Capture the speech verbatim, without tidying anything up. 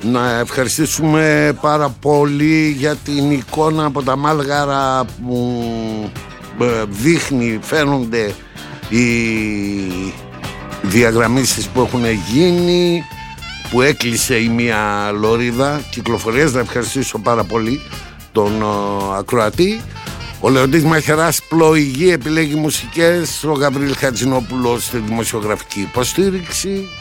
Να ευχαριστήσουμε πάρα πολύ για την εικόνα από τα Μάλγαρα που δείχνει, φαίνονται οι διαγραμμίσεις που έχουν γίνει, που έκλεισε η μία λωρίδα κυκλοφορίας. Να ευχαριστήσω πάρα πολύ τον ο, ακροατή. Ο Λεοντής Μαχαιράς πλοηγεί, επιλέγει μουσικές, ο Γαβρίλ Χατζηνόπουλος στη δημοσιογραφική υποστήριξη.